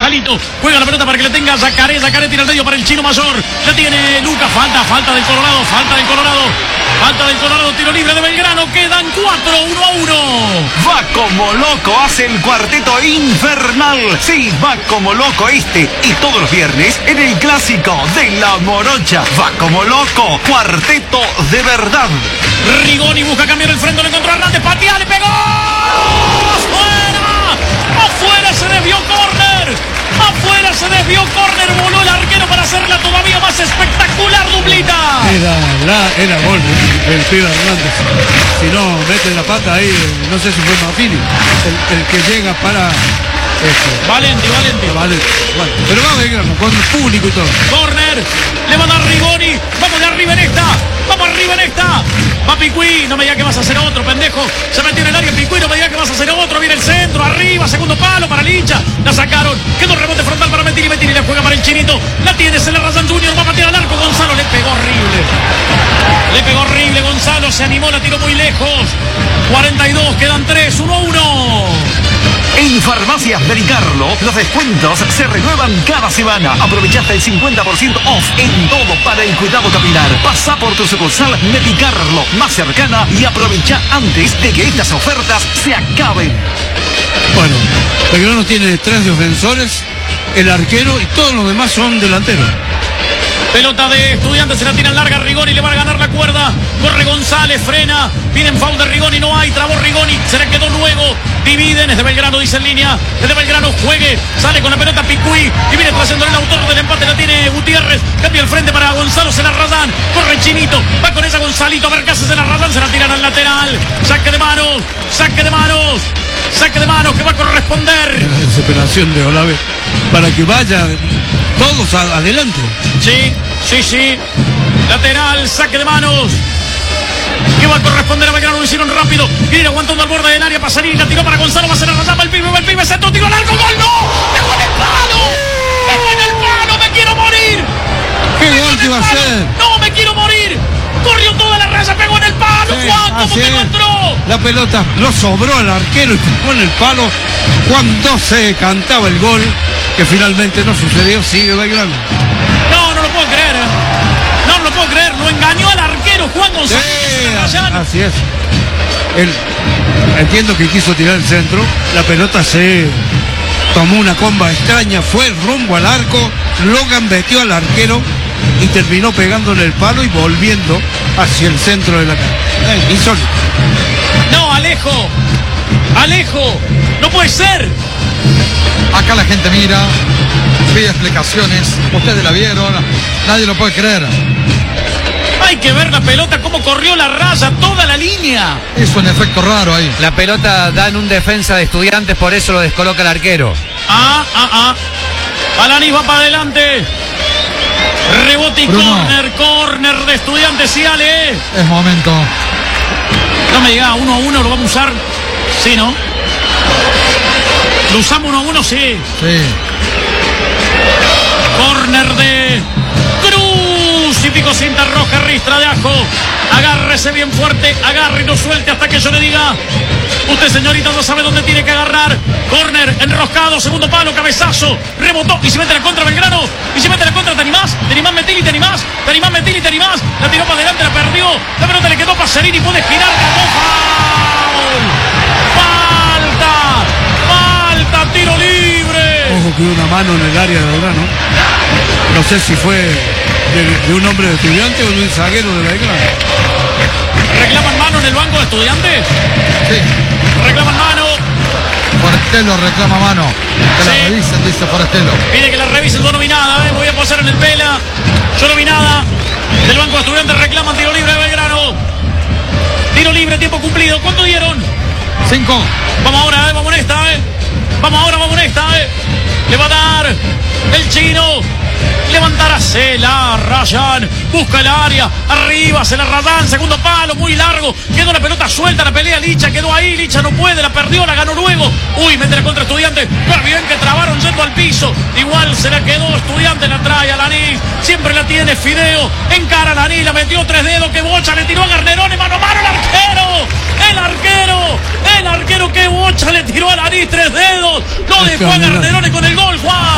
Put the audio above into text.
Gonzalito. Juega la pelota para que le tenga Zacaré. Zacaré tira al medio para el chino mayor. La tiene Lucas. Falta del Colorado. Falta del Colorado. Tiro libre de Belgrano. Quedan 4, 1-1. Va como loco. Hace el cuarteto infernal. Sí, va como loco este. Y todos los viernes en el clásico de La Morocha. Va como loco. Cuarteto de verdad. Rigoni busca cambiar el frente. Lo encontró Hernández. Patea. Le pegó. ¡Afuera! Se desvió córner. Afuera se desvió córner. Voló el arquero para hacerla todavía más espectacular, duplita. Era gol el pibe Hernández. Si no mete la pata ahí, no sé si fue Mafini el que llega para Valenti. Vale. Pero va a Belgrano con el público y todo. Corner, le va a dar Rigoni. Vamos de arriba en esta. Va Picuí, no me diga que vas a hacer otro, pendejo. Se metió en el área Picuí, no me diga que vas a hacer otro. Viene el centro, arriba, segundo palo para Licha. La sacaron, quedó rebote frontal para Mettini. Mettini le juega para el chinito. La tiene, se la rasan Junior, va a patear al arco. Gonzalo le pegó horrible. Gonzalo se animó, la tiró muy lejos. 42, quedan 3, 1-1. En Farmacias Medicarlo, los descuentos se renuevan cada semana. Aprovechaste el 50% off en todo para el cuidado capilar. Pasa por tu sucursal Medicarlo más cercana y aprovecha antes de que estas ofertas se acaben. Bueno, Belgrano tiene 3 defensores, el arquero y todos los demás son delanteros. Pelota de Estudiantes, se la tira en larga Rigoni, le va a ganar la cuerda. Corre González, frena. Viene en foul de Rigoni, no hay. Trabó Rigoni, se le quedó luego. Dividen, es de Belgrano, dice en línea. Es de Belgrano, juegue. Sale con la pelota Picuí y viene trayendo el autor del empate. La tiene Gutiérrez. Cambia el frente para Gonzalo, se la radan. Corre Chinito, va con esa Gonzalito. A ver qué hace, se la radan, se la tiran al lateral. Saque de manos que va a corresponder. La desesperación de Olave para que vaya todos adelante. Sí. Lateral, saque de manos. Que va a corresponder a Belgrano, lo hicieron rápido. Viene aguantando al borde del área, Pasarini, la tiró para Gonzalo, va a ser la rayada, el pibe, centro, tiro largo, gol, no. ¡Pegó en el palo! ¡Me quiero morir! ¿Qué gol te iba a hacer? ¡No, me quiero morir! Corrió toda la raya, pegó en el palo, sí, Juan, ¿cómo te encontró? La pelota lo sobró al arquero y pegó en el palo cuando se cantaba el gol, que finalmente no sucedió. Sigue Belgrano. No lo puedo creer, lo engañó al arquero Juan González. Sí, así es. Entiendo que quiso tirar el centro, la pelota se tomó una comba extraña, fue rumbo al arco, lo gambeteó al arquero y terminó pegándole el palo y volviendo hacia el centro de la cancha. Insólito. No, Alejo, no puede ser. Acá la gente mira, pide explicaciones, ustedes la vieron, nadie lo puede creer. Hay que ver la pelota, cómo corrió la raya, toda la línea. Hizo un efecto raro ahí. La pelota da en un defensa de Estudiantes, por eso lo descoloca el arquero. Alanis va para adelante. Rebote y corner de Estudiantes, sí, Ale. Es momento. No me diga, 1-1 lo vamos a usar. Sí, ¿no? Lo usamos 1-1, sí. Corner de Cruz y pico cinta roja, ristra de ajo. Agárrese bien fuerte, agarre y no suelte hasta que yo le diga. Usted, señorita, no sabe dónde tiene que agarrar. Corner, enroscado, segundo palo, cabezazo. Rebotó y se mete la contra Belgrano. Y se mete la contra, ¿te animás? Mettini, ¿te animás? La tiró para adelante, la perdió. La pelota le quedó a Pasarini, puede girar, ganó. Falta, tiro libre. Ojo que una mano en el área de Belgrano. No sé si fue de un hombre de Estudiantes o de un zaguero de Belgrano. ¿Reclaman mano en el banco de Estudiantes? Sí. Reclaman mano. Forestelo reclama mano. Que la revisen, dice Forestelo. Pide que la revisen, yo no vi nada, me voy a posar en el pela. Yo no vi nada. Del banco de Estudiantes reclaman tiro libre de Belgrano. Tiro libre, tiempo cumplido. ¿Cuánto dieron? 5. Vamos ahora, vamos en esta, Le va a dar el chino. Levantará, se la rayan. Busca el área. Arriba, se la rayan. Segundo palo, muy largo. Quedó la pelota suelta, la pelea Licha. Quedó ahí, Licha no puede, la perdió, la ganó luego. Uy, mete la contra Estudiantes. Pero bien que trabaron yendo al piso. Igual se la quedó Estudiantes, la trae a Alanis. Siempre la tiene Fideo. Encara a Alanis, la metió 3 dedos. Que bocha, le tiró a Garnerone. Mano a mano el arquero. Que bocha, le tiró a Alanis 3 dedos. Lo dejó a Garnerone con el gol, Juan.